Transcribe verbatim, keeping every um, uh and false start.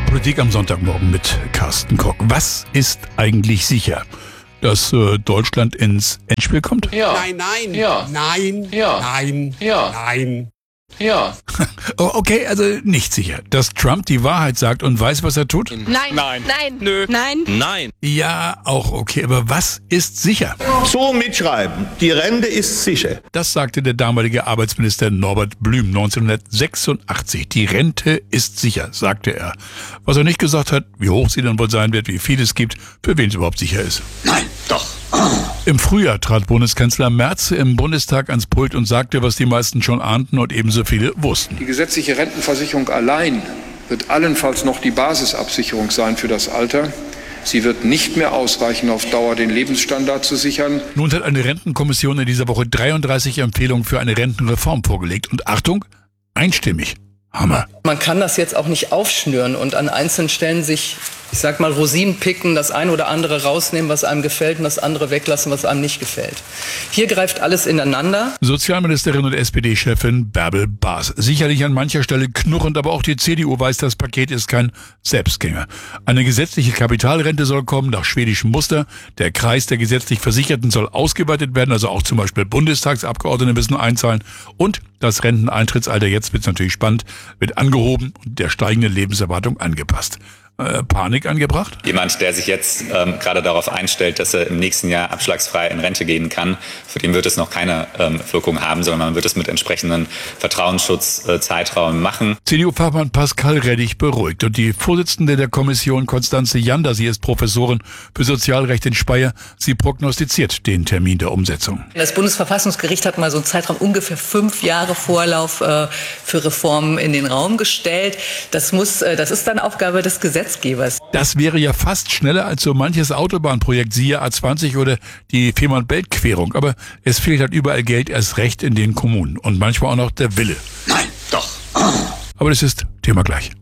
Politik am Sonntagmorgen mit Carsten Koch. Was ist eigentlich sicher? Dass äh, Deutschland ins Endspiel kommt? Ja. Nein, nein. Ja. Nein. Ja. Nein. Ja. Nein. Ja. Oh, okay, also nicht sicher. Dass Trump die Wahrheit sagt und weiß, was er tut? Nein. Nein. Nein. Nö. Nein. Nein. Ja, auch okay. Aber was ist sicher? So mitschreiben. Die Rente ist sicher. Das sagte der damalige Arbeitsminister Norbert Blüm neunzehnhundertsechsundachtzig. Die Rente ist sicher, sagte er. Was er nicht gesagt hat, wie hoch sie dann wohl sein wird, wie viel es gibt, für wen es überhaupt sicher ist. Nein, doch. Im Frühjahr trat Bundeskanzler Merz im Bundestag ans Pult und sagte, was die meisten schon ahnten und ebenso viele wussten. Die gesetzliche Rentenversicherung allein wird allenfalls noch die Basisabsicherung sein für das Alter. Sie wird nicht mehr ausreichen, auf Dauer den Lebensstandard zu sichern. Nun hat eine Rentenkommission in dieser Woche dreiunddreißig Empfehlungen für eine Rentenreform vorgelegt. Und Achtung, einstimmig. Hammer. Man kann das jetzt auch nicht aufschnüren und an einzelnen Stellen sich, ich sag mal, Rosinen picken, das eine oder andere rausnehmen, was einem gefällt, und das andere weglassen, was einem nicht gefällt. Hier greift alles ineinander. Sozialministerin und S P D-Chefin Bärbel Baas. Sicherlich an mancher Stelle knurrend, aber auch die C D U weiß, das Paket ist kein Selbstgänger. Eine gesetzliche Kapitalrente soll kommen nach schwedischem Muster. Der Kreis der gesetzlich Versicherten soll ausgeweitet werden, also auch zum Beispiel Bundestagsabgeordnete müssen einzahlen. Und das Renteneintrittsalter, jetzt wird's natürlich spannend, wird angehoben und der steigenden Lebenserwartung angepasst. Äh, Panik angebracht? Jemand, der sich jetzt ähm, gerade darauf einstellt, dass er im nächsten Jahr abschlagsfrei in Rente gehen kann, für den wird es noch keine ähm, Wirkung haben, sondern man wird es mit entsprechenden Vertrauensschutzzeiträumen äh, machen. C D U-Fachmann Pascal Reddig beruhigt und die Vorsitzende der Kommission Konstanze Jander, sie ist Professorin für Sozialrecht in Speyer, sie prognostiziert den Termin der Umsetzung. Das Bundesverfassungsgericht hat mal so einen Zeitraum ungefähr fünf Jahre Vorlauf äh, für Reformen in den Raum gestellt. Das muss, äh, das ist dann Aufgabe des Gesetzgebers. Das wäre ja fast schneller als so manches Autobahnprojekt, siehe A zwanzig oder die Fehmarn-Belt-Querung. Aber es fehlt halt überall Geld, erst recht in den Kommunen. Und manchmal auch noch der Wille. Nein, doch. Aber das ist Thema gleich.